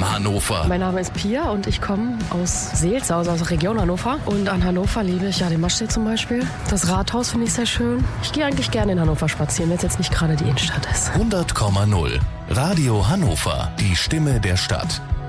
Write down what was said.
Hannover. Mein Name ist Pia und ich komme aus Seelze, also aus der Region Hannover. Und an Hannover liebe ich ja den Maschsee zum Beispiel. Das Rathaus finde ich sehr schön. Ich gehe eigentlich gerne in Hannover spazieren, wenn es jetzt nicht gerade die Innenstadt ist. 100,0 Radio Hannover, die Stimme der Stadt.